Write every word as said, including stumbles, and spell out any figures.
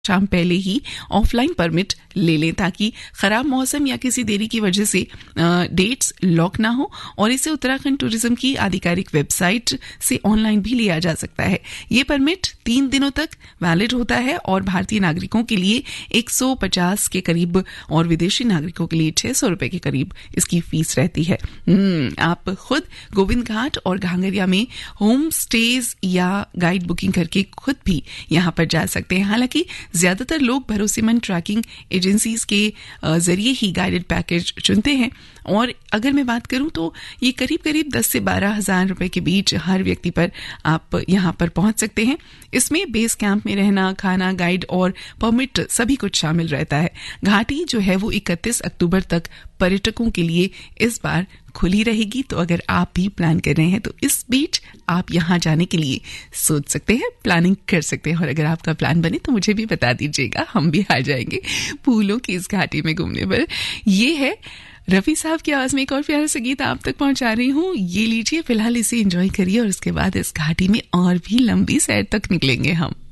शाम पहले ही offline permit ले लें ताकि खराब मौसम या किसी देरी की वजह से डेट्स लॉक ना हो। और इसे उत्तराखंड टूरिज्म की आधिकारिक वेबसाइट से ऑनलाइन भी लिया जा सकता है। ये परमिट तीन दिनों तक वैलिड होता है और भारतीय नागरिकों के लिए एक सौ पचास के करीब और विदेशी नागरिकों के लिए छह सौ रुपए के करीब इसकी फीस रहती है। आप खुद गोविंद घाट और घांगरिया में होम स्टेज या गाइड बुकिंग करके खुद भी यहाँ पर जा सकते हैं। हालांकि ज्यादातर लोग भरोसेमंद ट्रैकिंग एजेंसीज के जरिए ही गाइडेड पैकेज चुनते हैं और अगर मैं बात करूं तो ये करीब करीब दस से बारह हजार रुपए के बीच हर व्यक्ति पर आप यहां पर पहुंच सकते हैं। इसमें बेस कैंप में रहना, खाना, गाइड और परमिट सभी कुछ शामिल रहता है। घाटी जो है वो इकतीस अक्टूबर तक पर्यटकों के लिए इस बार खुली रहेगी, तो अगर आप भी प्लान कर रहे हैं तो इस बीच आप यहां जाने के लिए सोच सकते हैं, प्लानिंग कर सकते हैं। और अगर आपका प्लान बने तो मुझे भी बता दीजिएगा, हम भी आ जाएंगे फूलों की इस घाटी में घूमने पर। ये है रफी साहब की आवाज में एक और प्यारा सा गीत आप तक पहुंचा रही हूँ, ये लीजिए, फिलहाल इसे एंजॉय करिए और उसके बाद इस घाटी में और भी लंबी सैर तक निकलेंगे हम।